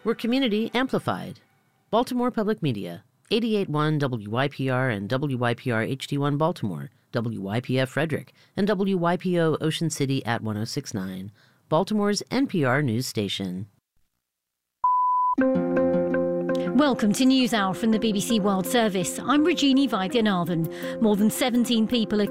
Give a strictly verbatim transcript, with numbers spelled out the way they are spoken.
We're community amplified. Baltimore Public Media, eighty-eight point one W Y P R and W Y P R H D one Baltimore, W Y P F Frederick, and W Y P O Ocean City at one oh six point nine, Baltimore's N P R news station. Welcome to NewsHour from the B B C World Service. I'm Regina Vaidyanathan. More than seventeen people are